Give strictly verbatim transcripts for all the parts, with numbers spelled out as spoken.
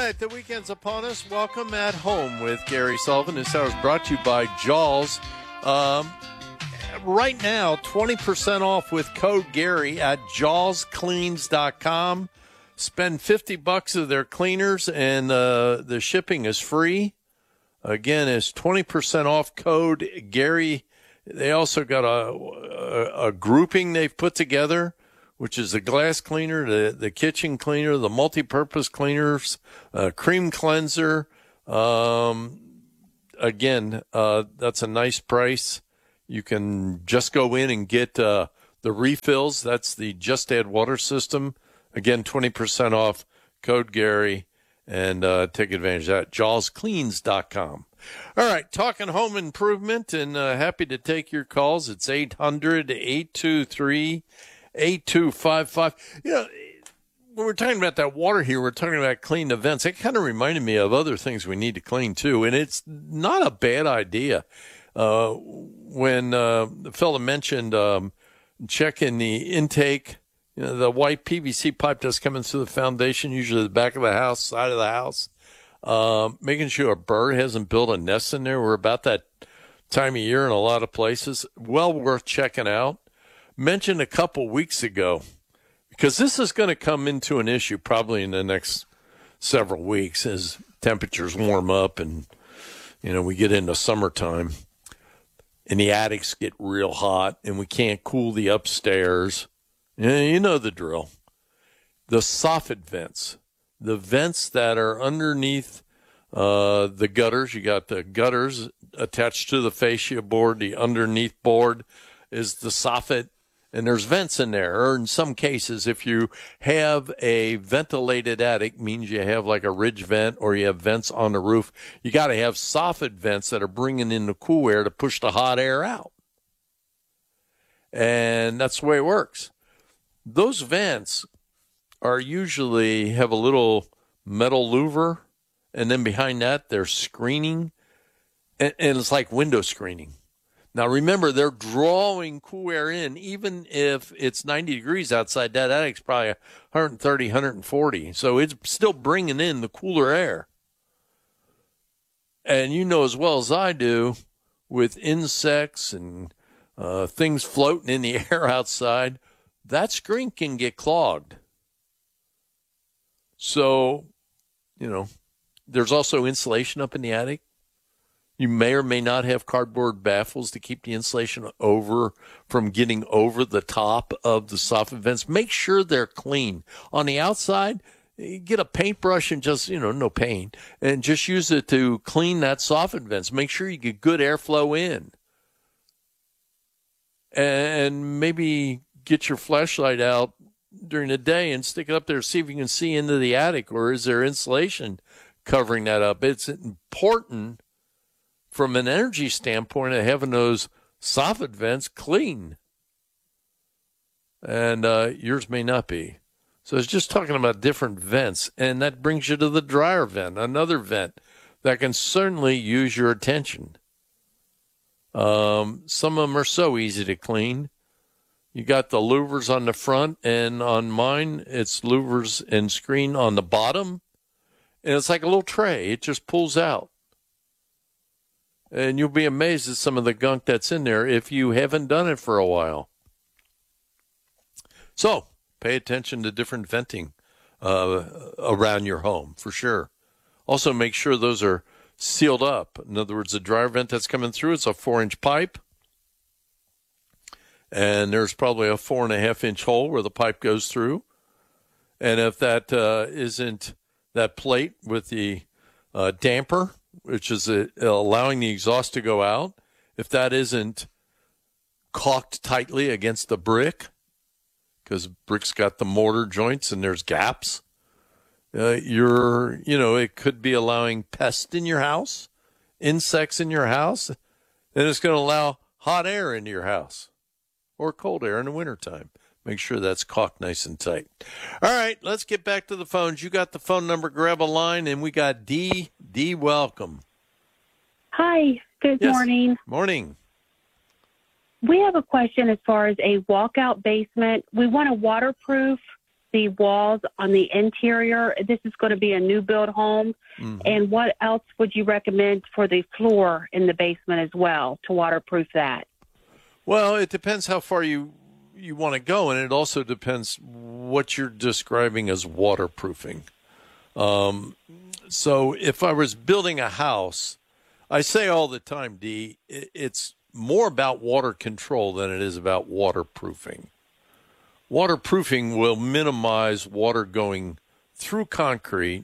right, the weekend's upon us. Welcome at Home with Gary Sullivan. This hour is brought to you by Jaws. Um, right now, twenty percent off with code Gary at jaws cleans dot com. Spend fifty bucks of their cleaners, and uh, the shipping is free. Again, it's twenty percent off code Gary. They also got a, a, a grouping they've put together, which is the glass cleaner, the, the kitchen cleaner, the multi-purpose cleaners, uh, cream cleanser. Um, again, uh, that's a nice price. You can just go in and get uh, the refills. That's the Just Add Water system. Again, twenty percent off, code Gary, and uh, take advantage of that. jaws cleans dot com. All right, talking home improvement, and uh, happy to take your calls. It's eight hundred, eight two three, eight two five five. You know, when we're talking about that water here, we're talking about clean events. It kind of reminded me of other things we need to clean, too, and it's not a bad idea. Uh, when uh, the fellow mentioned um, checking the intake, you know, the white P V C pipe that's coming through the foundation, usually the back of the house, side of the house, um, making sure a bird hasn't built a nest in there. We're about that time of year in a lot of places. Well worth checking out. Mentioned a couple weeks ago, because this is going to come into an issue probably in the next several weeks as temperatures warm up and, you know, we get into summertime and the attics get real hot and we can't cool the upstairs. Yeah, you know the drill. The soffit vents, the vents that are underneath uh, the gutters. You got the gutters attached to the fascia board. The underneath board is the soffit, and there's vents in there. Or in some cases, if you have a ventilated attic, means you have like a ridge vent or you have vents on the roof. You got to have soffit vents that are bringing in the cool air to push the hot air out. And that's the way it works. Those vents are usually have a little metal louver, and then behind that, they're screening, and, and it's like window screening. Now, remember, they're drawing cool air in, even if it's ninety degrees outside. That attic's probably one thirty, one forty, so it's still bringing in the cooler air. And you know as well as I do, with insects and uh, things floating in the air outside, that screen can get clogged. So, you know, there's also insulation up in the attic. You may or may not have cardboard baffles to keep the insulation over from getting over the top of the soffit vents. Make sure they're clean. On the outside, get a paintbrush and just, you know, no paint, and just use it to clean that soffit vents. Make sure you get good airflow in. And maybe get your flashlight out during the day and stick it up there, see if you can see into the attic, or is there insulation covering that up? It's important from an energy standpoint of having those soffit vents clean. And uh, yours may not be. So it's just talking about different vents, and that brings you to the dryer vent, another vent that can certainly use your attention. Um, some of them are so easy to clean. You got the louvers on the front, and on mine, it's louvers and screen on the bottom. And it's like a little tray. It just pulls out. And you'll be amazed at some of the gunk that's in there if you haven't done it for a while. So, pay attention to different venting uh, around your home, for sure. Also, make sure those are sealed up. In other words, the dryer vent that's coming through, it's a four-inch pipe. And there's probably a four and a half inch hole where the pipe goes through. And if that uh, isn't that plate with the uh, damper, which is uh, allowing the exhaust to go out, if that isn't caulked tightly against the brick, because brick's got the mortar joints and there's gaps, uh, you're, you know, it could be allowing pests in your house, insects in your house, and it's going to allow hot air into your house. Or cold air in the wintertime. Make sure that's caulked nice and tight. All right, let's get back to the phones. You got the phone number, grab a line, and we got Dee. Dee, welcome. Hi, good yes. morning. Morning. We have a question as far as a walkout basement. We want a waterproof the walls on the interior. This is going to be a new build home. Mm-hmm. And what else would you recommend for the floor in the basement as well to waterproof that? Well, it depends how far you you want to go, and it also depends what you're describing as waterproofing. Um, so if I was building a house, I say all the time, Dee, it's more about water control than it is about waterproofing. Waterproofing will minimize water going through concrete,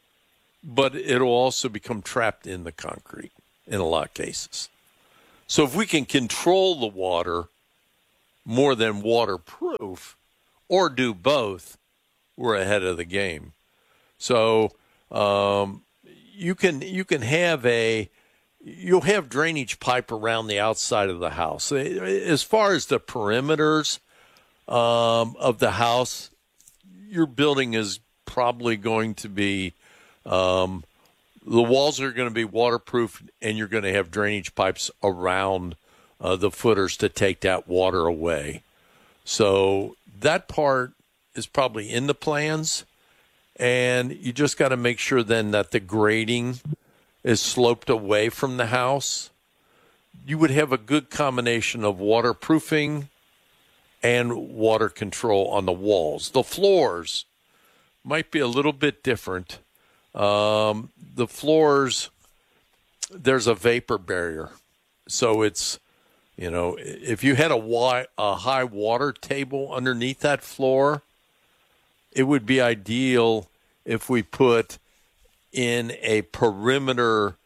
but it'll also become trapped in the concrete in a lot of cases. So if we can control the water more than waterproof, or do both, we're ahead of the game. So um, you can you can have a you'll have drainage pipe around the outside of the house. As far as the perimeters um, of the house, your building is probably going to be um, the walls are going to be waterproof, and you're going to have drainage pipes around Uh, the footers to take that water away. So that part is probably in the plans, and you just got to make sure then that the grading is sloped away from the house. You would have a good combination of waterproofing and water control on the walls. The floors might be a little bit different. Um, the floors, there's a vapor barrier. So it's You know, if you had a, wi- a high water table underneath that floor, it would be ideal if we put in a perimeter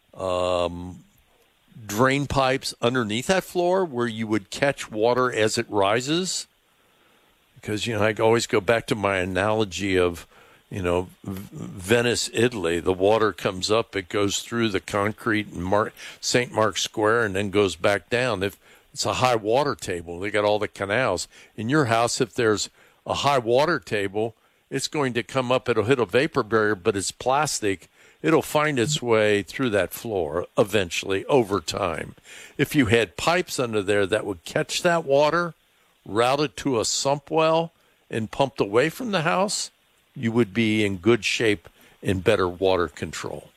um, drain pipes underneath that floor where you would catch water as it rises. Because, you know, I always go back to my analogy of, you know, Venice, Italy. The water comes up, it goes through the concrete in Mar- Saint Mark's Square and then goes back down. If it's a high water table, they got all the canals. In your house, if there's a high water table, it's going to come up, it'll hit a vapor barrier, but it's plastic. It'll find its way through that floor eventually over time. If you had pipes under there that would catch that water, route it to a sump well, and pumped away from the house, you would be in good shape in better water control.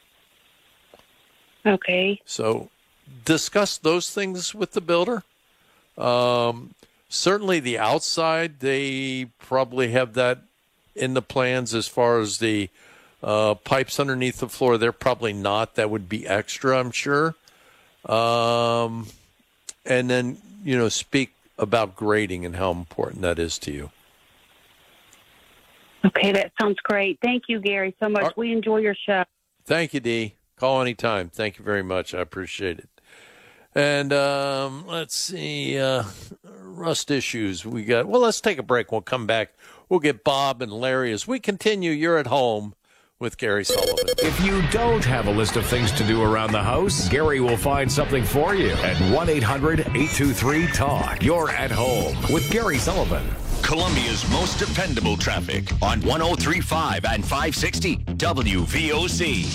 Okay. So discuss those things with the builder. Um, certainly the outside, they probably have that in the plans as far as the uh, pipes underneath the floor. They're probably not. That would be extra, I'm sure. Um, and then, you know, speak about grading and how important that is to you. Okay, that sounds great. Thank you, Gary, so much. Right. We enjoy your show. Thank you, Dee. Call anytime. Thank you very much. I appreciate it. And um, let's see, uh, rust issues we got. Well, let's take a break. We'll come back. We'll get Bob and Larry as we continue. You're at home with Gary Sullivan. If you don't have a list of things to do around the house, Gary will find something for you at one eight hundred eight two three talk. You're at home with Gary Sullivan. Columbia's most dependable traffic on one oh three point five and five sixty W V O C.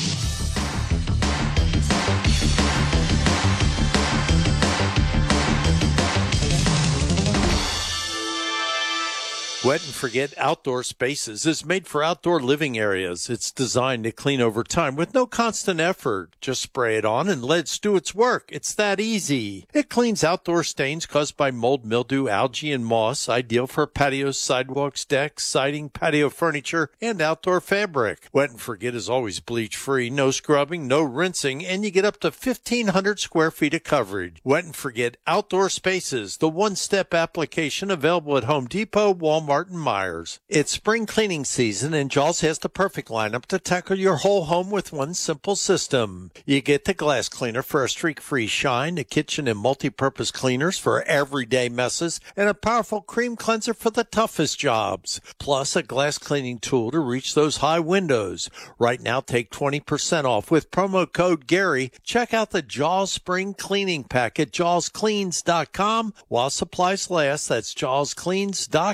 Wet and Forget Outdoor Spaces is made for outdoor living areas. It's designed to clean over time with no constant effort. Just spray it on and let it do its work. It's that easy. It cleans outdoor stains caused by mold, mildew, algae, and moss. Ideal for patios, sidewalks, decks, siding, patio furniture, and outdoor fabric. Wet and Forget is always bleach-free, no scrubbing, no rinsing, and you get up to fifteen hundred square feet of coverage. Wet and Forget Outdoor Spaces, the one-step application available at Home Depot, Walmart, Martin Myers. It's spring cleaning season, and Jaws has the perfect lineup to tackle your whole home with one simple system. You get the glass cleaner for a streak-free shine, the kitchen and multi-purpose cleaners for everyday messes, and a powerful cream cleanser for the toughest jobs. Plus, a glass cleaning tool to reach those high windows. Right now, take twenty percent off with promo code Gary. Check out the Jaws Spring Cleaning Pack at jaws cleans dot com while supplies last. That's jaws cleans dot com.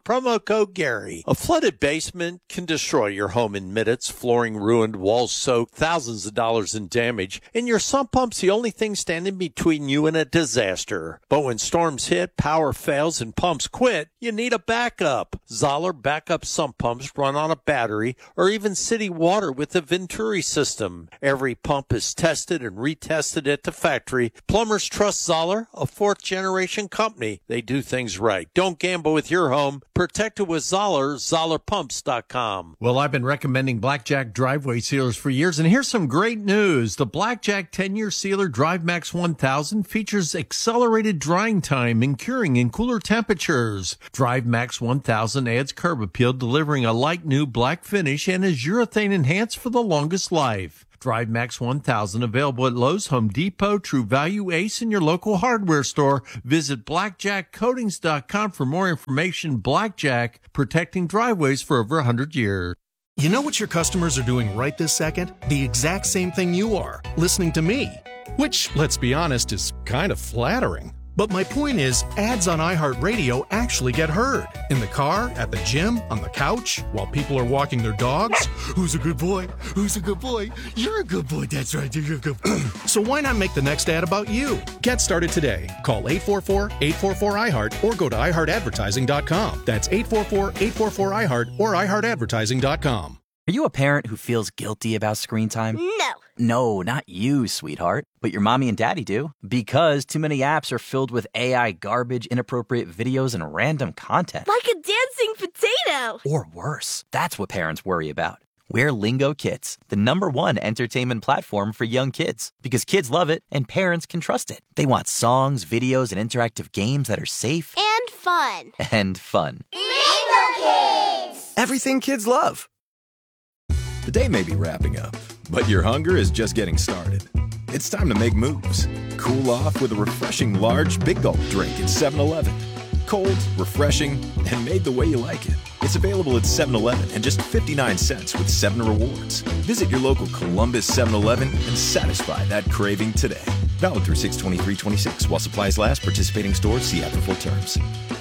promo code Gary. A flooded basement can destroy your home in minutes. Flooring ruined, walls soaked, thousands of dollars in damage, and your sump pump's the only thing standing between you and a disaster. But when storms hit, power fails, and pumps quit, you need a backup. Zoller backup sump pumps run on a battery or even city water with the Venturi system. Every pump is tested and retested at the factory. Plumbers trust Zoller, a fourth-generation company. They do things right. Don't gamble with your home. Protect it with Zoller, Zoller Pumps dot com. Well, I've been recommending Blackjack driveway sealers for years, and here's some great news. The Blackjack ten-year sealer DriveMax one thousand features accelerated drying time and curing in cooler temperatures. DriveMax one thousand adds curb appeal, delivering a light new black finish, and is urethane enhanced for the longest life. DriveMax one thousand available at Lowe's, Home Depot, True Value, Ace, and your local hardware store. Visit blackjack coatings dot com for more information. Blackjack, protecting driveways for over one hundred years. You know what your customers are doing right this second? The exact same thing you are, listening to me. Which, let's be honest, is kind of flattering. But my point is, ads on iHeartRadio actually get heard. In the car, at the gym, on the couch, while people are walking their dogs. Who's a good boy? Who's a good boy? You're a good boy, that's right, you're a good boy. So why not make the next ad about you? Get started today. Call eight four four, eight four four, I heart or go to i heart advertising dot com. That's eight four four, eight four four, I heart or i heart advertising dot com. Are you a parent who feels guilty about screen time? No. No, not you, sweetheart. But your mommy and daddy do. Because too many apps are filled with A I garbage, inappropriate videos, and random content. Like a dancing potato. Or worse. That's what parents worry about. We're Lingo Kids, the number one entertainment platform for young kids. Because kids love it and parents can trust it. They want songs, videos, and interactive games that are safe. And fun. And fun. Lingo Kids! Everything kids love. The day may be wrapping up, but your hunger is just getting started. It's time to make moves. Cool off with a refreshing large Big Gulp drink at seven eleven. Cold, refreshing, and made the way you like it. It's available at seven eleven and just fifty-nine cents with seven rewards. Visit your local Columbus seven eleven and satisfy that craving today. Valid through six twenty-three twenty-six while supplies last. Participating stores, see app for full terms.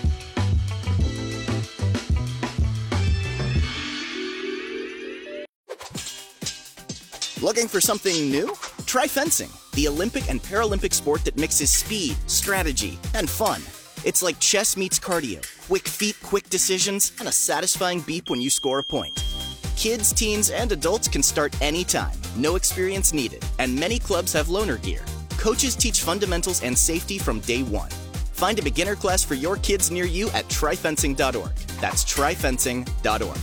Looking for something new? Try fencing, the Olympic and Paralympic sport that mixes speed, strategy, and fun. It's like chess meets cardio, quick feet, quick decisions, and a satisfying beep when you score a point. Kids, teens, and adults can start anytime, no experience needed, and many clubs have loaner gear. Coaches teach fundamentals and safety from day one. Find a beginner class for your kids near you at try fencing dot org. That's try fencing dot org.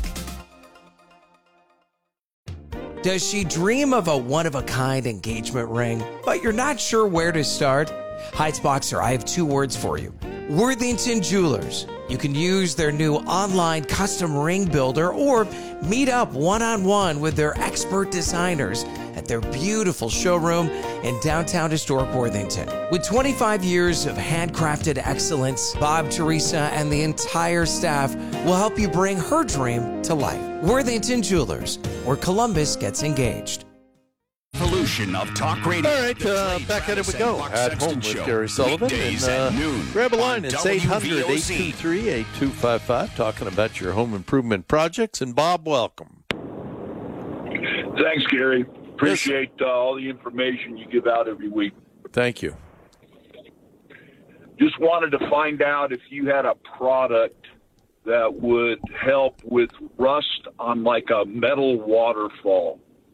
Does she dream of a one-of-a-kind engagement ring, but you're not sure where to start? Heights Boxer, I have two words for you. Worthington Jewelers. You can use their new online custom ring builder or meet up one-on-one with their expert designers at their beautiful showroom in downtown historic Worthington. With twenty-five years of handcrafted excellence, Bob, Teresa, and the entire staff will help you bring her dream to life. Worthington Jewelers, where Columbus gets engaged. Evolution of talk radio. All right, uh, back at it we go. At home with Gary Sullivan. And, uh, grab a line. It's eight hundred, eight two three, eight two five five. Talking about your home improvement projects. And Bob, welcome. Thanks, Gary. Appreciate uh, all the information you give out every week. Thank you. Just wanted to find out if you had a product that would help with rust on like a metal waterfall.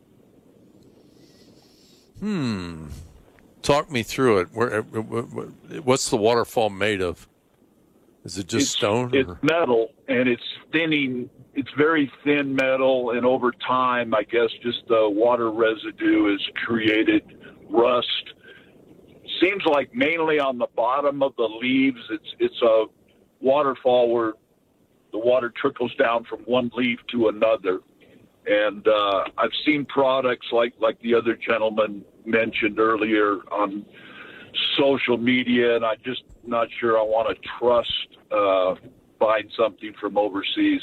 Hmm. Talk me through it. Where? What's the waterfall made of? Is it just it's, stone? It's or? metal, and it's thinning. It's very thin metal, and over time, I guess just the water residue has created rust. Seems like mainly on the bottom of the leaves. It's it's a waterfall where the water trickles down from one leaf to another. And uh, I've seen products like, like the other gentleman mentioned earlier on social media, and I'm just not sure I want to trust uh, buying something from overseas.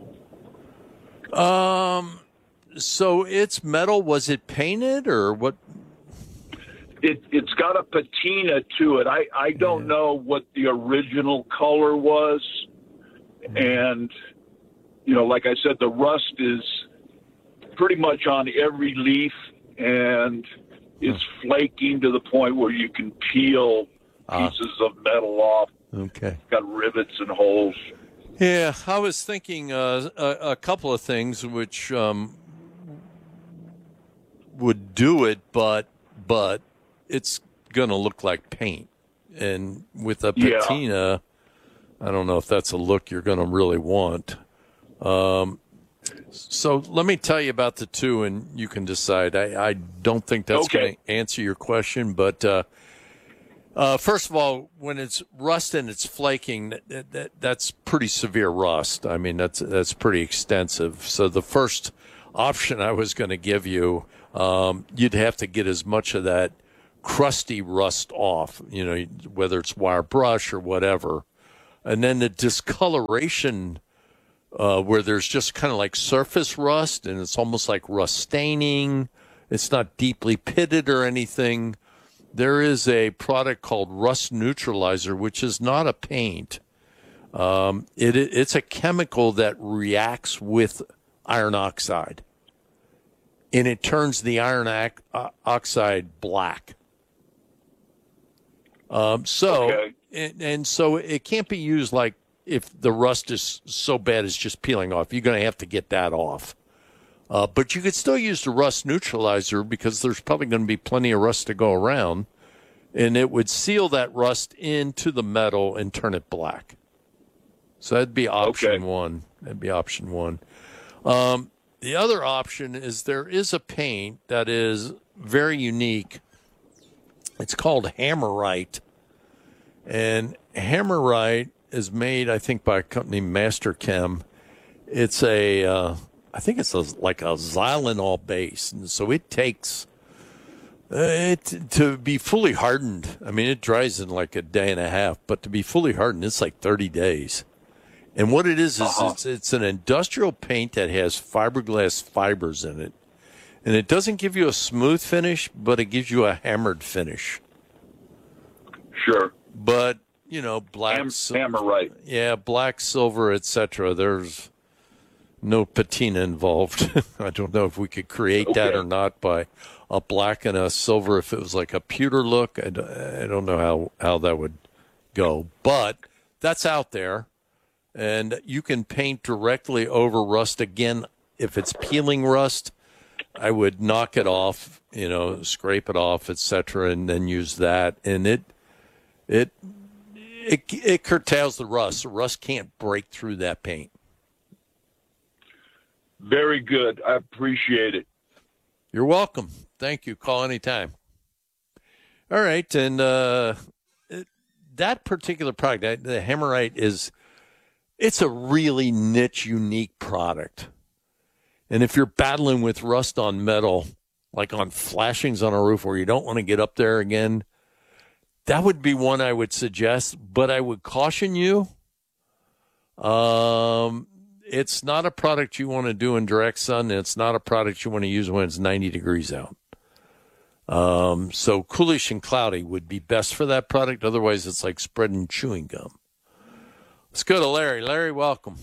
Um, so it's metal. Was it painted or what? It, it's got a patina to it. I, I don't yeah. know what the original color was. And, you know, like I said, the rust is pretty much on every leaf, and it's flaking to the point where you can peel pieces uh, of metal off. Okay. Got rivets and holes. Yeah, I was thinking uh, a, a couple of things which um, would do it, but but it's going to look like paint. And with a patina, yeah. I don't know if that's a look you're going to really want. Um, so let me tell you about the two, and you can decide. I, I don't think that's okay. going to answer your question, but uh, uh, first of all, when it's rust and it's flaking, that, that, that's pretty severe rust. I mean, that's that's pretty extensive. So the first option I was going to give you, um, you'd have to get as much of that crusty rust off, you know, whether it's wire brush or whatever. And then the discoloration, uh, where there's just kind of like surface rust and it's almost like rust staining. It's not deeply pitted or anything. There is a product called Rust Neutralizer, which is not a paint. Um, it, it's a chemical that reacts with iron oxide, and it turns the iron ac- oxide black. Um, so, okay. and, and so it can't be used like if the rust is so bad it's just peeling off. You're going to have to get that off. Uh, but you could still use the rust neutralizer because there's probably going to be plenty of rust to go around, and it would seal that rust into the metal and turn it black. So that'd be option okay. one. That'd be option one. Um, the other option is there is a paint that is very unique. It's called Hammerite, and Hammerite is made, I think, by a company, Masterchem. It's a, uh, I think it's a, like a xylitol base, and so it takes uh, it to be fully hardened. I mean, it dries in like a day and a half, but to be fully hardened, it's like thirty days. And what it is is uh-huh. it's, it's an industrial paint that has fiberglass fibers in it. And it doesn't give you a smooth finish, but it gives you a hammered finish. Sure. But, you know, black... Ham- Hammerite. Yeah, black, silver, et cetera. There's no patina involved. I don't know if we could create okay. that or not by a black and a silver. If it was like a pewter look, I don't know how, how that would go. But that's out there. And you can paint directly over rust. Again, if it's peeling rust, I would knock it off, you know, scrape it off, et cetera, and then use that. And it, it, it, it curtails the rust. The rust can't break through that paint. Very good. I appreciate it. You're welcome. Thank you. Call anytime. All right, and uh, it, that particular product, the Hammerite, is it's a really niche, unique product. And if you're battling with rust on metal, like on flashings on a roof where you don't want to get up there again, that would be one I would suggest. But I would caution you, um, it's not a product you want to do in direct sun. And it's not a product you want to use when it's ninety degrees out. Um, so coolish and cloudy would be best for that product. Otherwise, it's like spreading chewing gum. Let's go to Larry. Larry, welcome.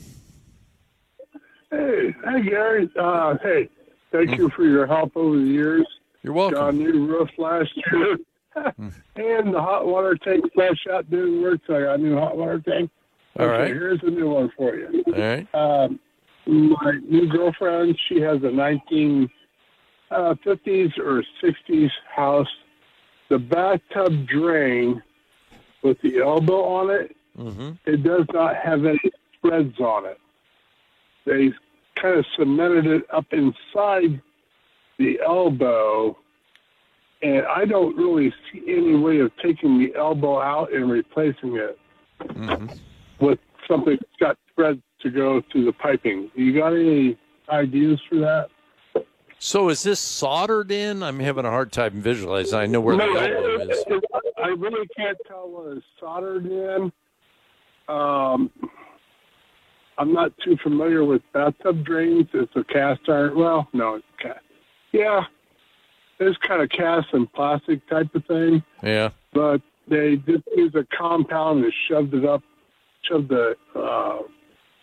Hey, hey, Gary. Uh, hey, thank you for your help over the years. You're welcome. Got a new roof last year. And the hot water tank flash out didn't work, so I got a new hot water tank. All okay, right. Here's a new one for you. All right. Um, my new girlfriend, she has a nineteen fifties or sixties house. The bathtub drain with the elbow on it, mm-hmm. it does not have any threads on it. They kind of cemented it up inside the elbow, and I don't really see any way of taking the elbow out and replacing it mm-hmm. with something that's got threads to go through the piping. You got any ideas for that? So is this soldered in? I'm having a hard time visualizing. I know where no, the elbow it, is. It, I really can't tell what it's soldered in. Um, I'm not too familiar with bathtub drains. It's a cast iron. Well, no, it's cast. Yeah, it's kind of cast and plastic type of thing. Yeah. But they just used a compound and shoved it up, shoved the uh,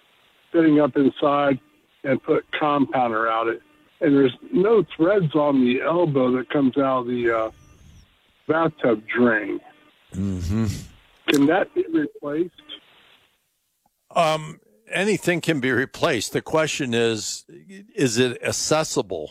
fitting up inside and put compounder out it. And there's no threads on the elbow that comes out of the uh, bathtub drain. Mm-hmm. Can that be replaced? Um, anything can be replaced. The question is, is it accessible?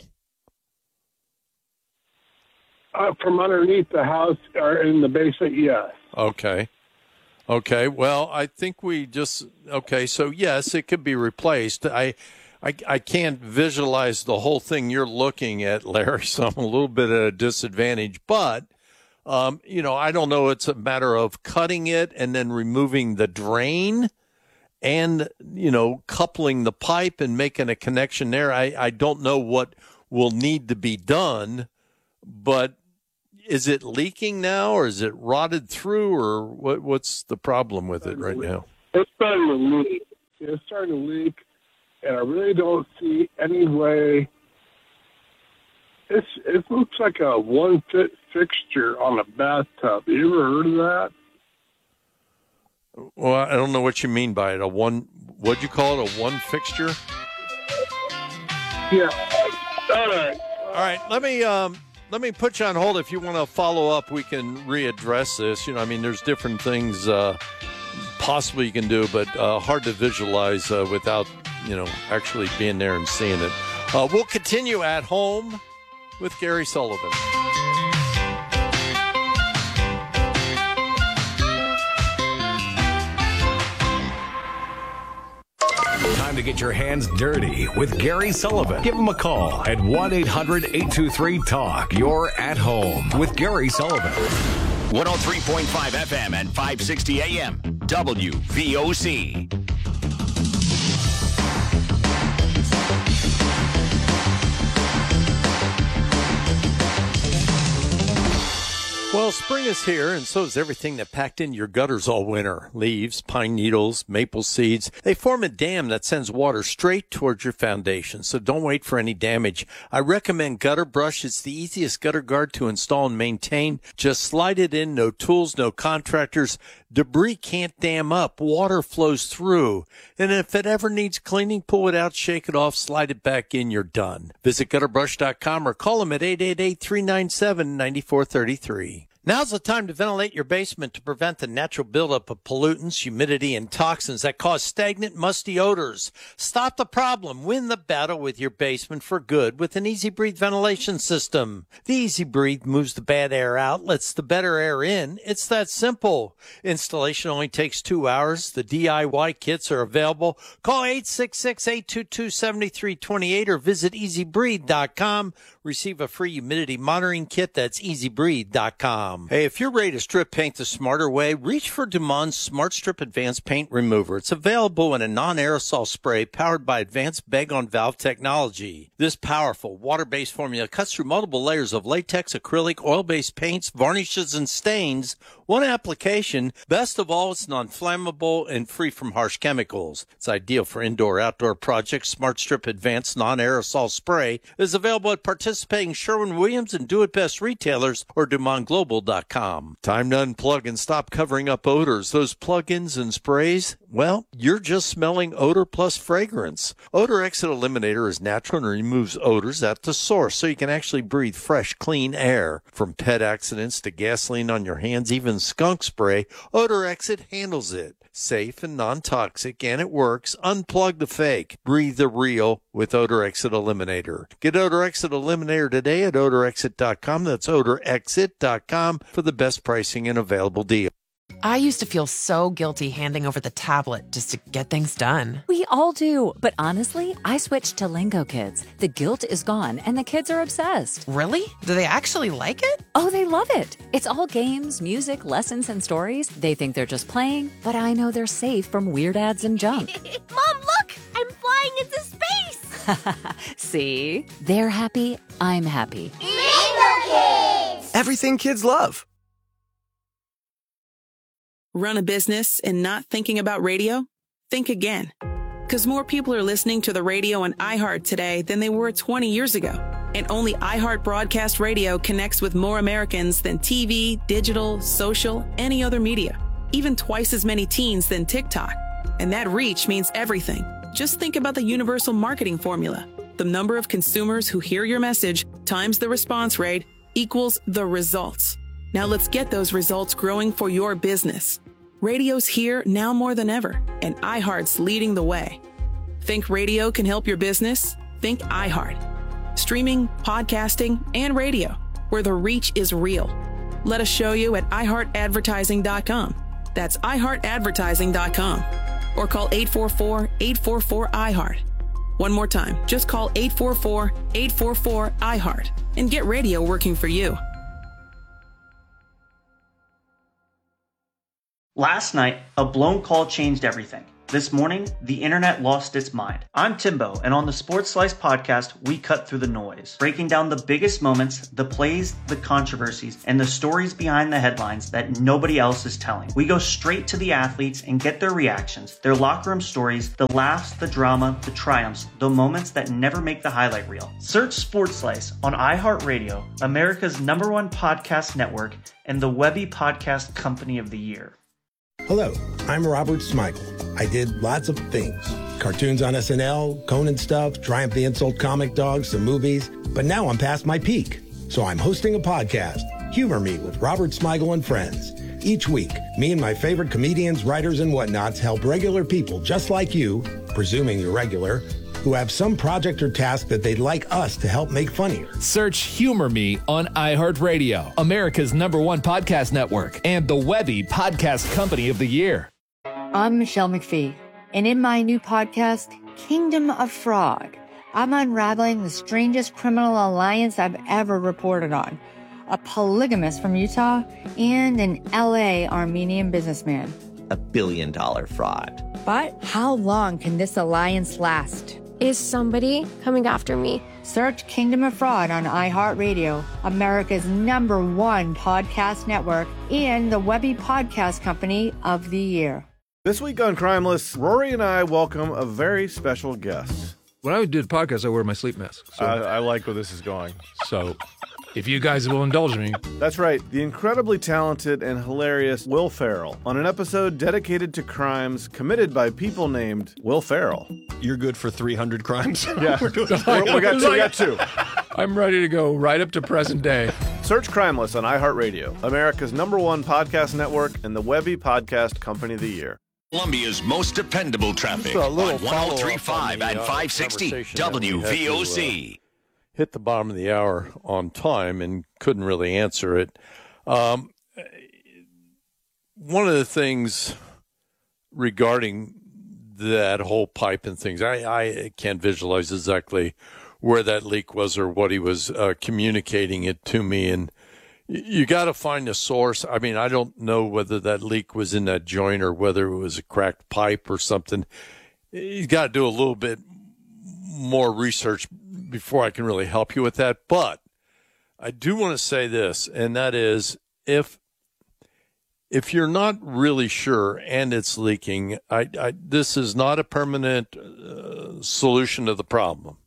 Uh, from underneath the house or in the basement, yes. Okay. Okay. Well, I think we just, okay. So yes, it could be replaced. I, I, I can't visualize the whole thing you're looking at, Larry, so I'm a little bit at a disadvantage, but, um, you know, I don't know. It's a matter of cutting it and then removing the drain and, you know, coupling the pipe and making a connection there. I, I don't know what will need to be done, but is it leaking now, or is it rotted through, or what? What's the problem with it right now? It's starting to leak. It's starting to leak, and I really don't see any way. It's it looks like a one fit fixture on a bathtub. You ever heard of that? Well, I don't know what you mean by it. A one, what'd you call it? A one fixture? Yeah. All right. All right. Let me um. Let me put you on hold. If you want to follow up, we can readdress this. You know, I mean, there's different things uh, possibly you can do, but uh, hard to visualize uh, without, you know, actually being there and seeing it. Uh, we'll continue at home with Gary Sullivan. Time to get your hands dirty with Gary Sullivan. Give him a call at one eight hundred eight two three talk. You're at home with Gary Sullivan. one oh three point five F M and five sixty A M. W V O C. Well, spring is here, and so is everything that packed into your gutters all winter. Leaves, pine needles, maple seeds. They form a dam that sends water straight towards your foundation, so don't wait for any damage. I recommend Gutter Brush. It's the easiest gutter guard to install and maintain. Just slide it in, no tools, no contractors. Debris can't dam up. Water flows through. And if it ever needs cleaning, pull it out, shake it off, slide it back in, you're done. Visit gutter brush dot com or call them at eight eight eight, three nine seven, nine four three three. Now's the time to ventilate your basement to prevent the natural buildup of pollutants, humidity, and toxins that cause stagnant, musty odors. Stop the problem. Win the battle with your basement for good with an Easy Breathe ventilation system. The Easy Breathe moves the bad air out, lets the better air in. It's that simple. Installation only takes two hours. The D I Y kits are available. Call eight six six, eight two two, seven three two eight or visit easy breathe dot com. Receive a free humidity monitoring kit. That's easy breathe dot com. Hey, if you're ready to strip paint the smarter way, reach for Dumond's Smart Strip Advanced Paint Remover. It's available in a non-aerosol spray powered by advanced bag-on-valve technology. This powerful water-based formula cuts through multiple layers of latex, acrylic, oil-based paints, varnishes, and stains. One application. Best of all, it's non-flammable and free from harsh chemicals. It's ideal for indoor-outdoor projects. Smart Strip Advanced Non-Aerosol Spray is available at participating Sherwin-Williams and Do It Best retailers or Dumond Global dot com. Time to unplug and stop covering up odors. Those plug-ins and sprays, well, you're just smelling odor plus fragrance. Odor Exit Eliminator is natural and removes odors at the source, so you can actually breathe fresh, clean air. From pet accidents to gasoline on your hands, even skunk spray, Odor Exit handles it. Safe and non-toxic, and it works. Unplug the fake. Breathe the real with Odor Exit Eliminator. Get Odor Exit Eliminator today at odor exit dot com. That's odor exit dot com for the best pricing and available deal. I used to feel so guilty handing over the tablet just to get things done. We all do. But honestly, I switched to Lingo Kids. The guilt is gone and the kids are obsessed. Really? Do they actually like it? Oh, they love it. It's all games, music, lessons, and stories. They think they're just playing, but I know they're safe from weird ads and junk. Mom, look! I'm flying into space! See? They're happy. I'm happy. Lingo Kids! Everything kids love. Run a business and not thinking about radio? Think again. Because more people are listening to the radio on iHeart today than they were twenty years ago. And only iHeart Broadcast Radio connects with more Americans than T V, digital, social, any other media. Even twice as many teens than TikTok. And that reach means everything. Just think about the universal marketing formula. The number of consumers who hear your message times the response rate equals the results. Now let's get those results growing for your business. Radio's here now more than ever, and iHeart's leading the way. Think radio can help your business? Think iHeart. Streaming, podcasting, and radio, where the reach is real. Let us show you at i heart advertising dot com. That's i heart advertising dot com. Or call eight four four, eight four four, I heart. One more time, just call eight four four, eight four four, I heart and get radio working for you. Last night, a blown call changed everything. This morning, the internet lost its mind. I'm Timbo, and on the Sports Slice podcast, we cut through the noise, breaking down the biggest moments, the plays, the controversies, and the stories behind the headlines that nobody else is telling. We go straight to the athletes and get their reactions, their locker room stories, the laughs, the drama, the triumphs, the moments that never make the highlight reel. Search Sports Slice on iHeartRadio, America's number one podcast network, and the Webby Podcast Company of the Year. Hello, I'm Robert Smigel. I did lots of things. Cartoons on S N L, Conan stuff, Triumph the Insult Comic Dog, some movies. But now I'm past my peak. So I'm hosting a podcast, Humor Me with Robert Smigel and Friends. Each week, me and my favorite comedians, writers, and whatnots help regular people just like you, presuming you're regular, who have some project or task that they'd like us to help make funnier. Search Humor Me on iHeartRadio, America's number one podcast network, and the Webby Podcast Company of the Year. I'm Michelle McPhee, and in my new podcast, Kingdom of Fraud, I'm unraveling the strangest criminal alliance I've ever reported on. A polygamist from Utah and an L A Armenian businessman. A billion dollar fraud. But how long can this alliance last? Is somebody coming after me? Search Kingdom of Fraud on iHeartRadio, America's number one podcast network, and the Webby Podcast Company of the Year. This week on Crimeless, Rory and I welcome a very special guest. When I do the podcast, I wear my sleep mask. So. I, I like where this is going. So, if you guys will indulge me. That's right. The incredibly talented and hilarious Will Ferrell on an episode dedicated to crimes committed by people named Will Ferrell. You're good for three hundred crimes? Yeah. We're doing We're, we, got two, we got two. I'm ready to go right up to present day. Search Crimeless on iHeartRadio, America's number one podcast network, and the Webby Podcast Company of the Year. Columbia's most dependable traffic on one oh three point five and five sixty W V O C. Hit the bottom of the hour on time and couldn't really answer it. Um, one of the things regarding that whole pipe and things, I, I can't visualize exactly where that leak was or what he was uh, communicating it to me. And you got to find a source. I mean, I don't know whether that leak was in that joint or whether it was a cracked pipe or something. You got to do a little bit more research before I can really help you with that. But I do want to say this, and that is if if you're not really sure and it's leaking, I, I, this is not a permanent uh, solution to the problem,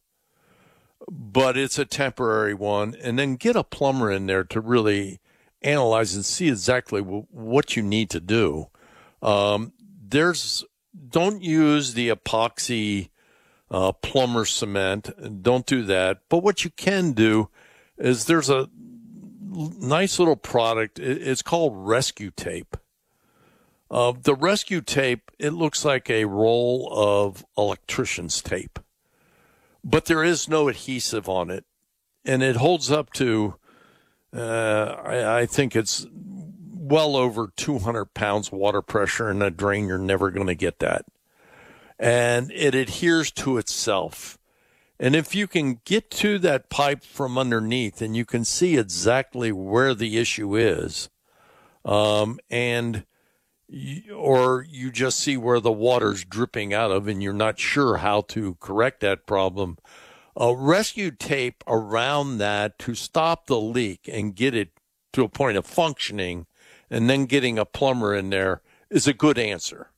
but it's a temporary one. And then get a plumber in there to really analyze and see exactly w- what you need to do. Um, there's don't use the epoxy Uh, plumber cement. Don't do that. But what you can do is there's a nice little product. It's called Rescue Tape. Uh, the Rescue Tape, it looks like a roll of electrician's tape, but there is no adhesive on it, and it holds up to, uh, I, I think it's well over two hundred pounds water pressure in a drain. You're never going to get that. And it adheres to itself. And if you can get to that pipe from underneath and you can see exactly where the issue is, um, and you, or you just see where the water's dripping out of and you're not sure how to correct that problem, uh, rescue tape around that to stop the leak and get it to a point of functioning, and then getting a plumber in there is a good answer.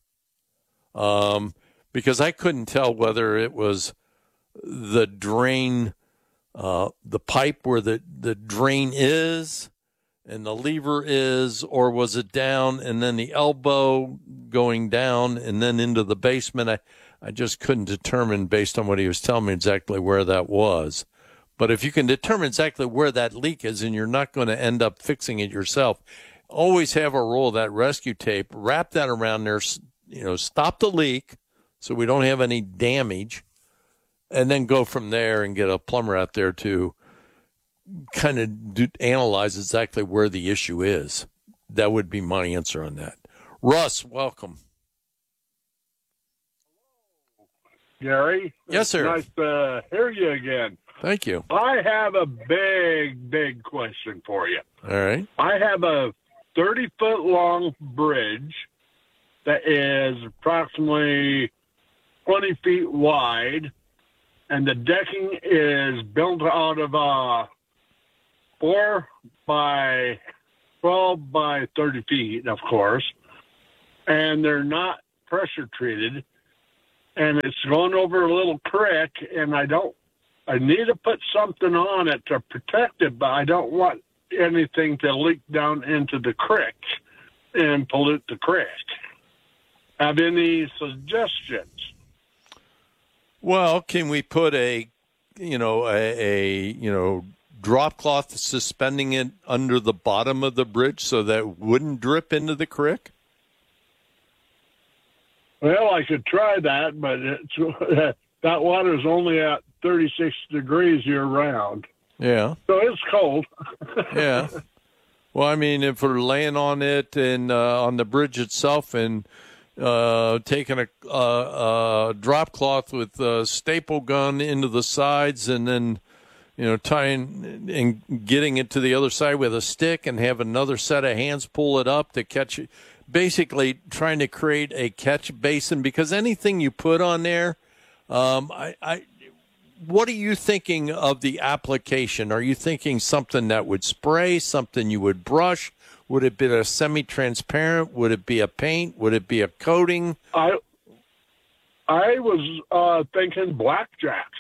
Um, Because I couldn't tell whether it was the drain, uh, the pipe where the, the drain is and the lever is, or was it down and then the elbow going down and then into the basement. I, I just couldn't determine based on what he was telling me exactly where that was. But if you can determine exactly where that leak is and you're not going to end up fixing it yourself, always have a roll of that rescue tape, wrap that around there, you know, stop the leak so we don't have any damage, and then go from there and get a plumber out there to kind of do, analyze exactly where the issue is. That would be my answer on that. Russ, welcome. Gary? Yes, sir. Nice to hear you again. Thank you. I have a big, big question for you. All right. I have a thirty-foot long bridge that is approximately twenty feet wide, and the decking is built out of a four by twelve by thirty feet, of course, and they're not pressure treated. And it's going over a little creek, and I don't, I need to put something on it to protect it, but I don't want anything to leak down into the creek and pollute the creek. Have any suggestions? Well, can we put a, you know, a, a you know, drop cloth suspending it under the bottom of the bridge so that it wouldn't drip into the creek? Well, I could try that, but it's, that water is only at thirty-six degrees year round. Yeah. So it's cold. Yeah. Well, I mean, if we're laying on it and uh, on the bridge itself and uh, taking a, a, a drop cloth with a staple gun into the sides and then, you know, tying and getting it to the other side with a stick and have another set of hands pull it up to catch it. Basically trying to create a catch basin, because anything you put on there, um, I, I, what are you thinking of the application? Are you thinking something that would spray, something you would brush? Would it be a semi-transparent? Would it be a paint? Would it be a coating? I, I was uh, thinking blackjack.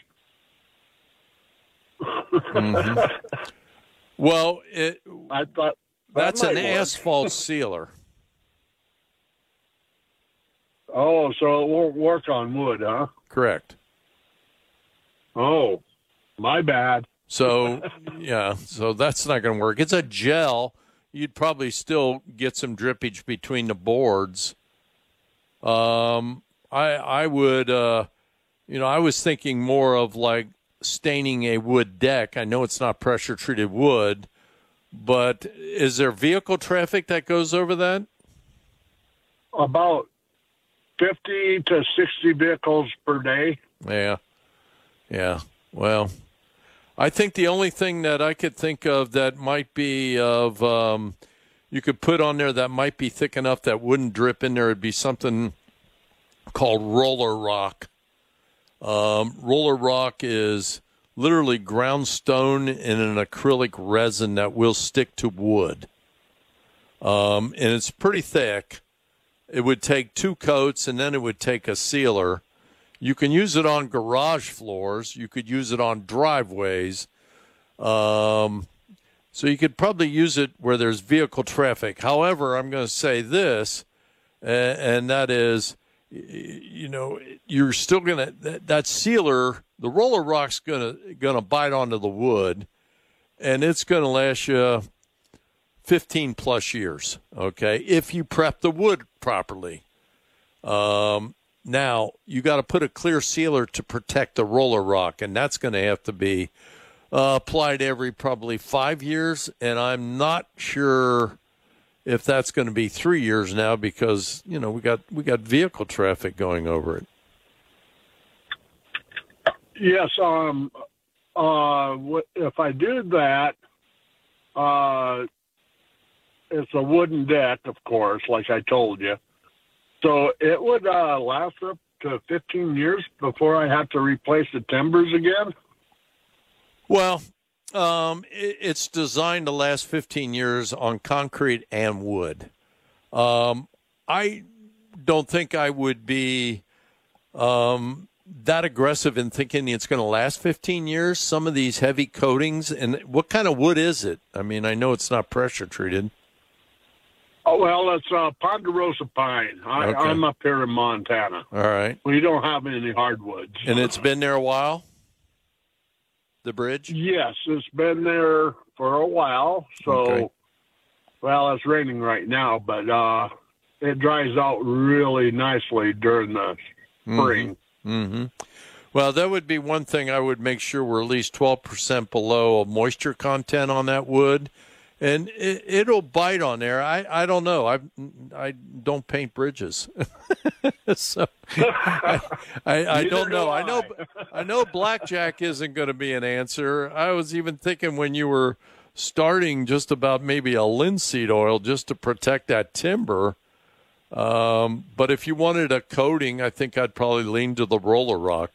Mm-hmm. Well, it, I thought that that's an might work. asphalt sealer. Oh, so it won't work on wood, huh? Correct. Oh, my bad. So, yeah, so that's not going to work. It's a gel. You'd probably still get some drippage between the boards. Um, I I would, uh, you know, I was thinking more of like staining a wood deck. I know it's not pressure-treated wood, but is there vehicle traffic that goes over that? About fifty to sixty vehicles per day. Yeah. Yeah. Well, I think the only thing that I could think of that might be of um, you could put on there that might be thick enough that wouldn't drip in there would be something called roller rock. Um, roller rock is literally ground stone in an acrylic resin that will stick to wood. Um, and it's pretty thick. It would take two coats, and then it would take a sealer. You can use it on garage floors. You could use it on driveways. Um, so you could probably use it where there's vehicle traffic. However, I'm going to say this, and, and that is, you know, you're still going to, that, that sealer, the roller rock's going to going to bite onto the wood, and it's going to last you fifteen plus years, okay, if you prep the wood properly. Um, now, you got to put a clear sealer to protect the roller rock, and that's going to have to be uh, applied every probably five years, and I'm not sure if that's going to be three years now because, you know, we got we got vehicle traffic going over it. Yes, um, uh, if I do that, uh, it's a wooden deck, of course, like I told you. So it would uh, last up to fifteen years before I have to replace the timbers again? Well, um, it, it's designed to last fifteen years on concrete and wood. Um, I don't think I would be um, that aggressive in thinking it's going to last fifteen years. Some of these heavy coatings, and what kind of wood is it? I mean, I know it's not pressure treated. Oh, well, it's uh, Ponderosa pine. I, Okay. I'm up here in Montana. All right. We don't have any hardwoods. And it's been there a while? The bridge? Yes, it's been there for a while. So, Okay. well, it's raining right now, but uh, it dries out really nicely during the spring. Mm-hmm. Well, that would be one thing I would make sure we're at least twelve percent below moisture content on that wood. And it, it'll bite on there. I, I don't know. I I don't paint bridges, so I, I, I don't know. I know I know blackjack isn't going to be an answer. I was even thinking when you were starting just about maybe a linseed oil just to protect that timber. Um, but if you wanted a coating, I think I'd probably lean to the roller rock.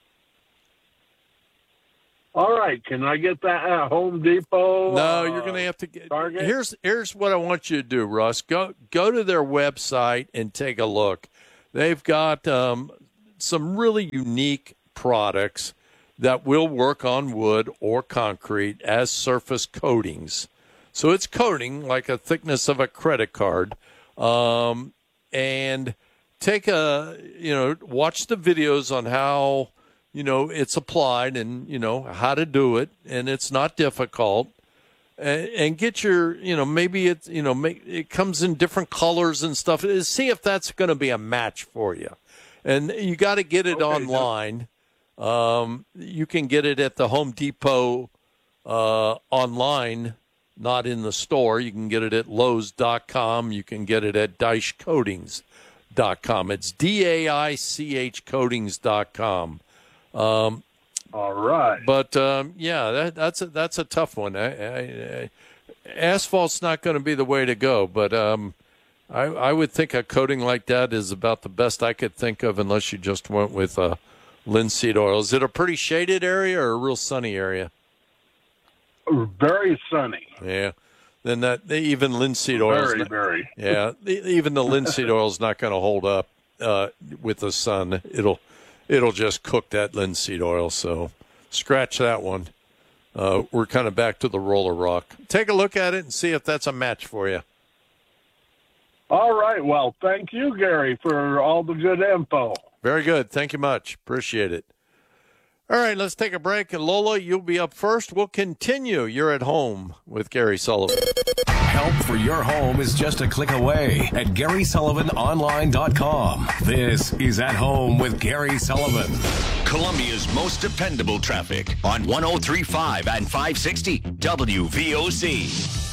All right, can I get that at Home Depot? No, uh, you're going to have to get. Target? Here's here's what I want you to do, Russ. Go go to their website and take a look. They've got um, some really unique products that will work on wood or concrete as surface coatings. So it's coating like a thickness of a credit card, um, and take a you know watch the videos on how. You know, it's applied and, you know, how to do it, and it's not difficult. And, and get your, you know, maybe it, you know, make, it comes in different colors and stuff. See if that's going to be a match for you. And you got to get it Okay, online. Um, you can get it at the Home Depot uh, online, not in the store. You can get it at Lowe's dot com. You can get it at Deich Coatings dot com. It's D A I C H Coatings dot com. Um, All right. But, um, yeah, that, that's, a, that's a tough one. I, I, I, asphalt's not going to be the way to go, but um, I, I would think a coating like that is about the best I could think of unless you just went with uh, linseed oil. Is it a pretty shaded area or a real sunny area? Very sunny. Yeah. Then that even linseed oil. Very, very. Yeah, even the linseed oil is not going to hold up uh, with the sun. It'll it'll just cook that linseed oil. So scratch that one. Uh, we're kind of back to the roller rock. Take a look at it and see if that's a match for you. All right. Well, thank you, Gary, for all the good info. Very good. Thank you much. Appreciate it. All right, let's take a break. And Lola, you'll be up first. We'll continue. You're at home with Gary Sullivan. Help for your home is just a click away at Gary Sullivan Online dot com. This is At Home with Gary Sullivan. Columbia's most dependable traffic on one oh three point five and five sixty W V O C.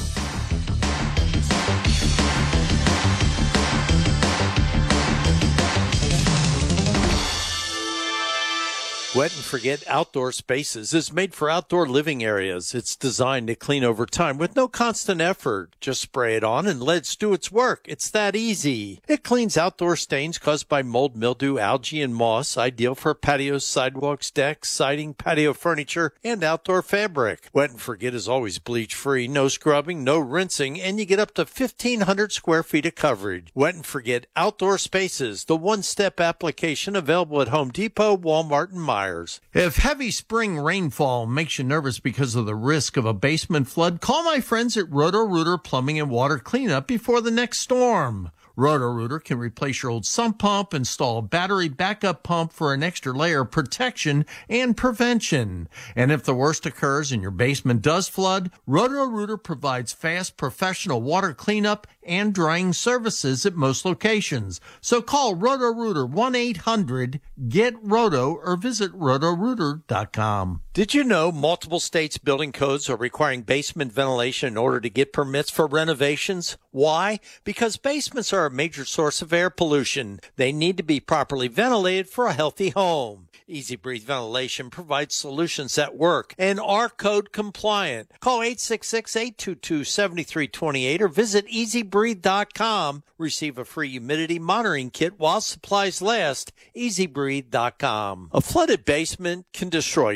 Wet and Forget Outdoor Spaces is made for outdoor living areas. It's designed to clean over time with no constant effort. Just spray it on and let it do its work. It's that easy. It cleans outdoor stains caused by mold, mildew, algae, and moss, ideal for patios, sidewalks, decks, siding, patio furniture, and outdoor fabric. Wet and Forget is always bleach-free, no scrubbing, no rinsing, and you get up to fifteen hundred square feet of coverage. Wet and Forget Outdoor Spaces, the one-step application available at Home Depot, Walmart, and Meijer. If heavy spring rainfall makes you nervous because of the risk of a basement flood, call my friends at Roto-Rooter Plumbing and Water Cleanup before the next storm. Roto-Rooter can replace your old sump pump, install a battery backup pump for an extra layer of protection and prevention. And if the worst occurs and your basement does flood, Roto-Rooter provides fast professional water cleanup and drying services at most locations. So call Roto-Rooter one eight hundred get roto or visit roto rooter dot com. Did you know multiple states' building codes are requiring basement ventilation in order to get permits for renovations? Why? Because basements are a major source of air pollution. They need to be properly ventilated for a healthy home. Easy Breathe Ventilation provides solutions that work and are code compliant. Call eight six six, eight two two, seven three two eight or visit easy breathe dot com. Receive a free humidity monitoring kit while supplies last. easy breathe dot com. A flooded basement can destroy your home in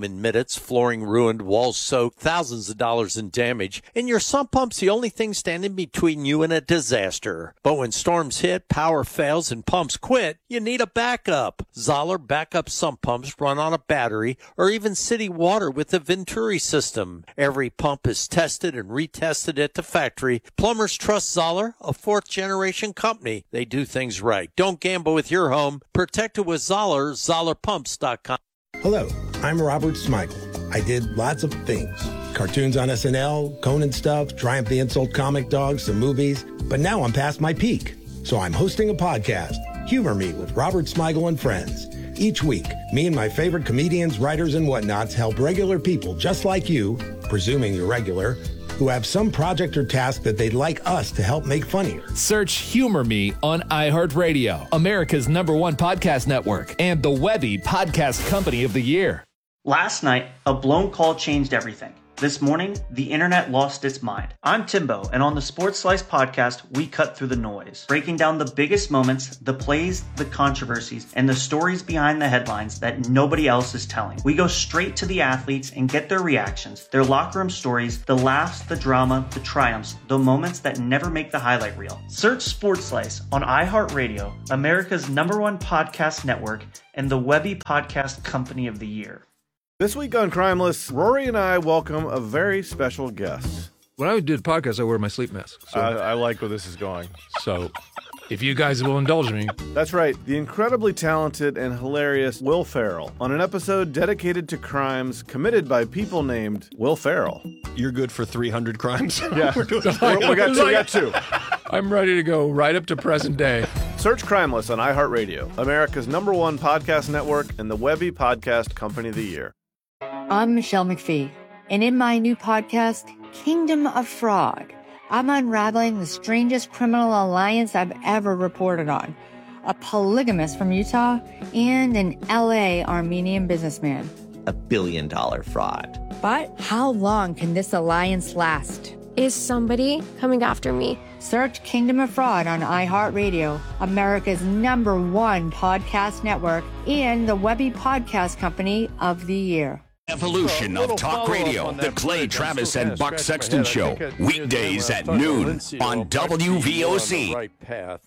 in minutes, flooring ruined, walls soaked, thousands of dollars in damage, and your sump pump's the only thing standing between you and a disaster. But when storms hit, power fails, and pumps quit, you need a backup. Zoller backup sump pumps run on a battery or even city water with the Venturi system. Every pump is tested and retested at the factory. Plumbers trust Zoller, a fourth-generation company. They do things right. Don't gamble with your home. Protect it with Zoller, zoller pumps dot com. Hello, I'm Robert Smigel. I did lots of things. Cartoons on S N L, Conan stuff, Triumph the Insult comic dogs, some movies. But now I'm past my peak. So I'm hosting a podcast, Humor Me with Robert Smigel and Friends. Each week, me and my favorite comedians, writers, and whatnots help regular people just like you, presuming you're regular, who have some project or task that they'd like us to help make funnier. Search Humor Me on iHeartRadio, America's number one podcast network, and the Webby Podcast Company of the Year. Last night, a blown call changed everything. This morning, the internet lost its mind. I'm Timbo, and on the Sports Slice podcast, we cut through the noise, breaking down the biggest moments, the plays, the controversies, and the stories behind the headlines that nobody else is telling. We go straight to the athletes and get their reactions, their locker room stories, the laughs, the drama, the triumphs, the moments that never make the highlight reel. Search Sports Slice on iHeartRadio, America's number one podcast network, and the Webby Podcast Company of the Year. This week on Crimeless, Rory and I welcome a very special guest. When I did podcasts, I wear my sleep mask. So. I, I like where this is going. So, if you guys will indulge me. That's right. The incredibly talented and hilarious Will Ferrell on an episode dedicated to crimes committed by people named Will Ferrell. You're good for three hundred crimes? Yeah. we, we, got two, we got two. I'm ready to go right up to present day. Search Crimeless on iHeartRadio, America's number one podcast network, and the Webby Podcast Company of the Year. I'm Michelle McPhee, and in my new podcast, Kingdom of Frog, I'm unraveling the strangest criminal alliance I've ever reported on. A polygamist from Utah and an L A Armenian businessman. A billion dollar fraud. But how long can this alliance last? Is somebody coming after me? Search Kingdom of Fraud on iHeartRadio, America's number one podcast network, and the Webby Podcast Company of the Year. Evolution of talk radio. The Clay Travis and Buck Sexton Show. Weekdays at noon on W V O C. Right path.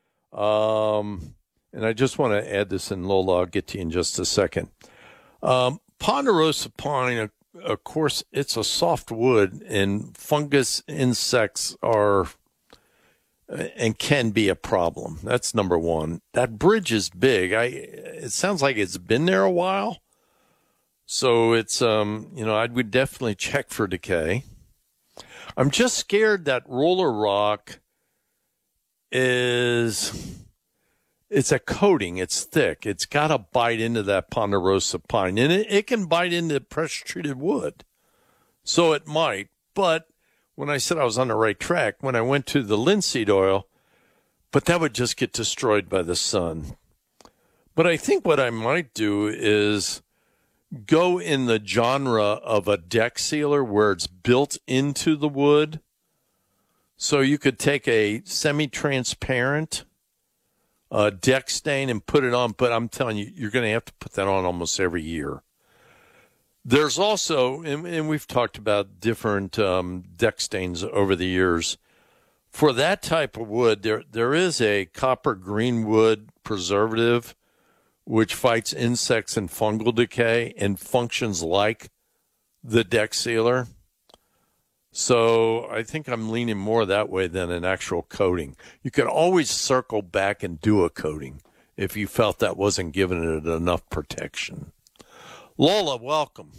Um, and I just want to add this in, Lola. I'll get to you in just a second. Um, Ponderosa pine, of course, it's a soft wood, and fungus insects are and can be a problem. That's number one. That bridge is big. I. It sounds like it's been there a while. So it's, um, you know, I would definitely check for decay. I'm just scared that roller rock is, it's a coating. It's thick. It's got to bite into that ponderosa pine. And it, it can bite into pressure-treated wood. So it might. But when I said I was on the right track, when I went to the linseed oil, but that would just get destroyed by the sun. But I think what I might do is go in the genre of a deck sealer where it's built into the wood. So you could take a semi-transparent uh, deck stain and put it on, but I'm telling you, you're going to have to put that on almost every year. There's also, and, and we've talked about different um, deck stains over the years. For that type of wood, there there is a copper green wood preservative which fights insects and fungal decay and functions like the deck sealer. So I think I'm leaning more that way than an actual coating. You could always circle back and do a coating if you felt that wasn't giving it enough protection. Lola, welcome.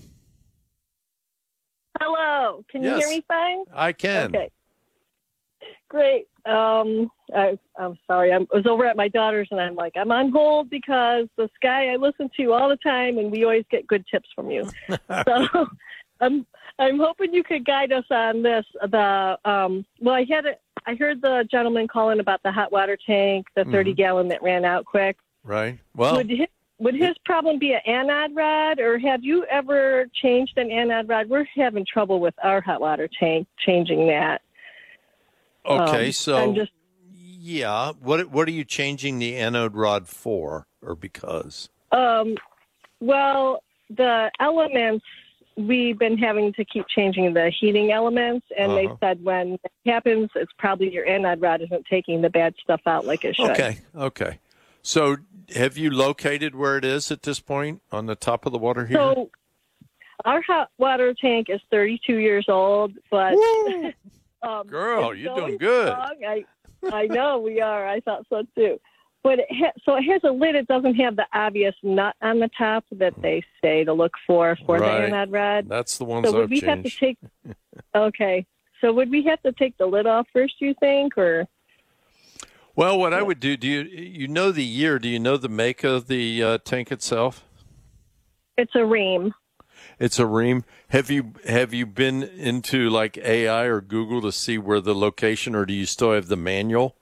Hello. Can Yes, you hear me fine? I can. Okay. Great. Um, I, I'm sorry. I was over at my daughter's, and I'm like, I'm on hold because this guy I listen to all the time, and we always get good tips from you. So I'm I'm hoping you could guide us on this. The um, well, I had a, I heard the gentleman calling about the hot water tank, the thirty Mm-hmm. gallon that ran out quick. Right. Well, would his, would his problem be an anode rod, or have you ever changed an anode rod? We're having trouble with our hot water tank changing that. okay, Um, so I'm just yeah, what what are you changing the anode rod for or because? Um, well, the elements, we've been having to keep changing the heating elements, and Uh-huh. they said when it happens, it's probably your anode rod isn't taking the bad stuff out like it should. Okay, okay. So have you located where it is at this point on the top of the water heater? So our hot water tank is thirty-two years old, but um, Girl, it's you're going doing good. strong. I, I know we are. I thought so too. But it ha- so it has a lid. It doesn't have the obvious nut on the top that they say to look for for Right. the anode rod. That's the ones So would I've we changed. have to take? Okay. So would we have to take the lid off first? You think, or? Well, what I would do, do you you know the year? Do you know the make of the uh, tank itself? It's a ream. It's a ream. Have you have you been into like A I or Google to see where the location, or do you still have the manual?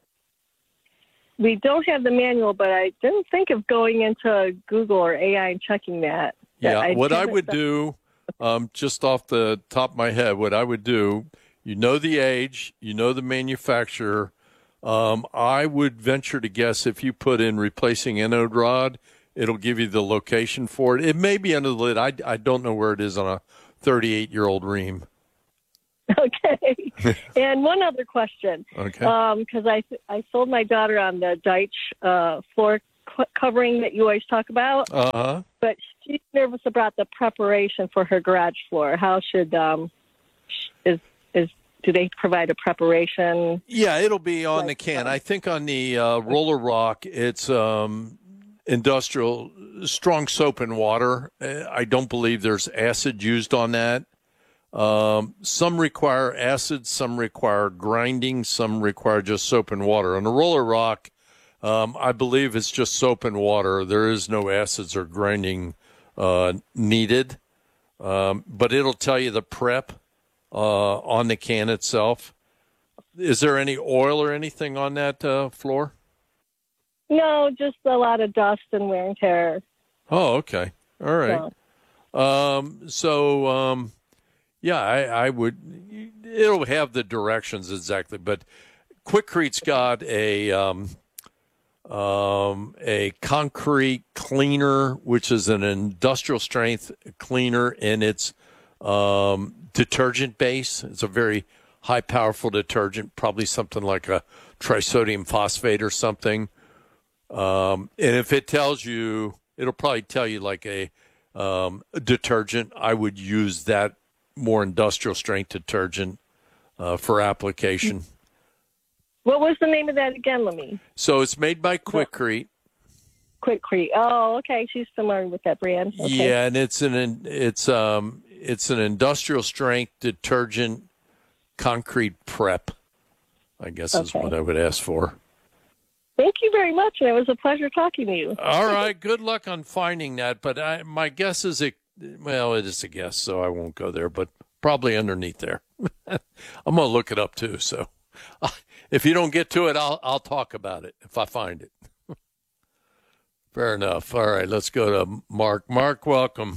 We don't have the manual, but I didn't think of going into Google or A I and checking that. Yeah. I what I haven't would done- do, um, just off the top of my head, what I would do, you know the age, you know the manufacturer. Um, I would venture to guess if you put in replacing anode rod, it'll give you the location for it. It may be under the lid. I, I don't know where it is on a thirty-eight-year-old ream. Okay. And one other question. Okay. Because I I sold my daughter on the Deitch uh, floor co- covering that you always talk about, Uh-huh. but she's nervous about the preparation for her garage floor. How should um is is do they provide a preparation? Yeah, it'll be on the can. I think on the uh, Roller Rock, it's um, industrial, strong soap and water. Uh, I don't believe there's acid used on that. Um, some require acid, some require grinding, some require just soap and water. On the Roller Rock, um, I believe it's just soap and water. There is no acids or grinding uh, needed, um, but it'll tell you the prep uh, on the can itself. Is there any oil or anything on that uh, floor? No, just a lot of dust and wear and tear. Oh, okay. All right. Um, so, um, yeah, I, I would, it'll have the directions exactly, but Quickcrete's got a, um, um, a concrete cleaner, which is an industrial strength cleaner, and it's um, detergent base. It's a very high powerful detergent, probably something like a trisodium phosphate or something. Um, and if it tells you, it'll probably tell you like a, um, a detergent. I would use that more industrial strength detergent uh, for application. What was the name of that again, Lemmy? So it's made by Quickcrete. Quickcrete. Oh, okay. She's familiar with that brand. Okay. Yeah, and it's an it's um it's an industrial strength detergent concrete prep, I guess is Okay. what I would ask for. Thank you very much, and it was a pleasure talking to you. All right, good luck on finding that. But I, my guess is it. Well, it is a guess, so I won't go there. But probably underneath there. I'm gonna look it up too. So uh, if you don't get to it, I'll I'll talk about it if I find it. Fair enough. All right, let's go to Mark. Mark, welcome.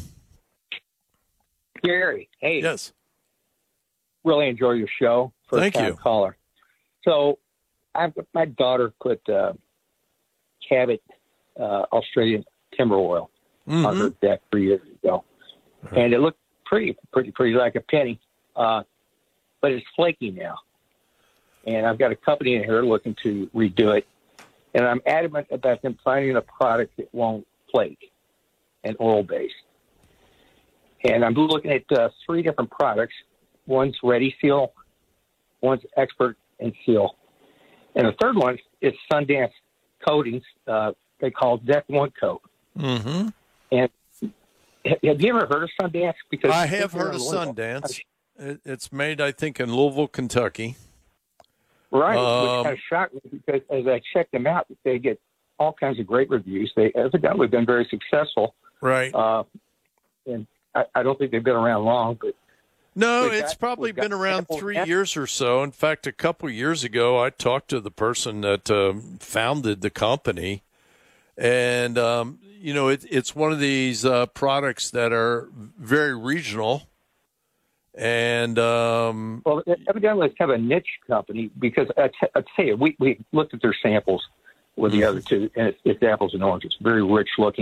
Gary, hey. Yes. Really enjoy your show. First Thank time you. caller. So, I've my daughter put uh, Cabot uh, Australian timber oil Mm-hmm. on her deck three years ago, and it looked pretty, pretty, pretty like a penny. Uh, but it's flaky now, and I've got a company in here looking to redo it, and I'm adamant about them finding a product that won't flake, and oil based. And I'm looking at uh, three different products. One's Ready Seal, one's Expert and Seal, and the third one is Sundance Coatings. Uh, they call Deck One Coat. Mm-hmm. And have you ever heard of Sundance? Because I have heard of Sundance. It, it's made, I think, in Louisville, Kentucky. Right, Um, which kind of shocked me because as I checked them out, they get all kinds of great reviews. They evidently been very successful. Right. Uh, and I, I don't think they've been around long, but No, we've it's got- probably we've got been around samples three now. years or so. In fact, a couple years ago, I talked to the person that um founded the company, and um, you know, it, it's one of these uh, products that are very regional, and um, Well, evidently it's kind of a niche company because I, t- I tell you, we, we looked at their samples with the other two, and it's, it's apples and oranges, very rich looking.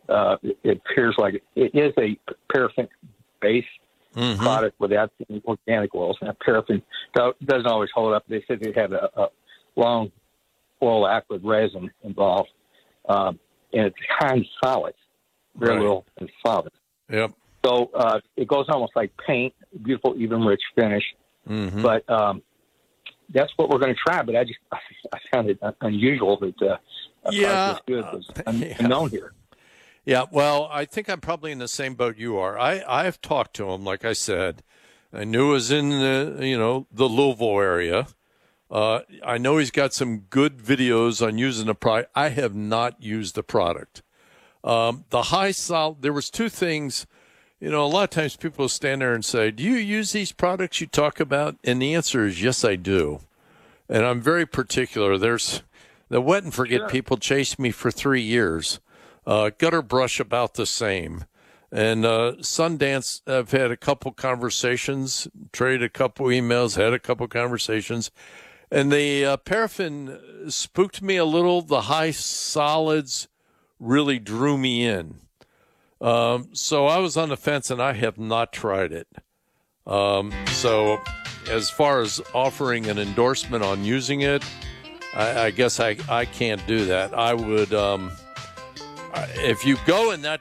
uh, it, it appears like it, it is a paraffin-based Mm-hmm. product without the organic oils. Now, paraffin do, doesn't always hold up. They said they have a, a long oil acrid resin involved, um, and it's kind of solid, very Right. little and solid. Yep. So uh, it goes almost like paint, beautiful, even, rich finish. Mm-hmm. But um, that's what we're going to try. But I just I found it unusual that uh, a Yeah. product this good was un- Yeah. unknown here. Yeah, well, I think I'm probably in the same boat you are. I, I've talked to him, like I said. I knew it was in the, you know, the Louisville area. Uh, I know he's got some good videos on using the product. I have not used the product. Um, the high sol, there was two things. You know, a lot of times people stand there and say, do you use these products you talk about? And the answer is yes, I do. And I'm very particular. There's the wet and forget Sure. people chased me for three years. Uh, gutter brush about the same. And uh, Sundance, I've had a couple conversations, traded a couple emails, had a couple conversations. And the uh, paraffin spooked me a little. The high solids really drew me in. Um, so I was on the fence, and I have not tried it. Um, so as far as offering an endorsement on using it, I, I guess I, I can't do that. I would... Um, if you go in that